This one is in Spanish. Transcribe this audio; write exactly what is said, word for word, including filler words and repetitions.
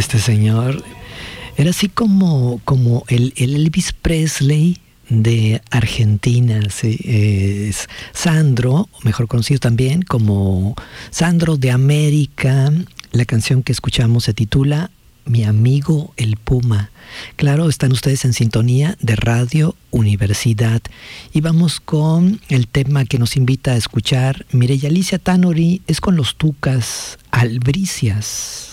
Este señor era así como, como el, el Elvis Presley de Argentina, sí. Es Sandro, mejor conocido también como Sandro de América. La canción que escuchamos se titula Mi amigo el Puma. Claro, están ustedes en sintonía de Radio Universidad. Y vamos con el tema que nos invita a escuchar Mireya Alicia Tanori, es con los Tucas, Albricias.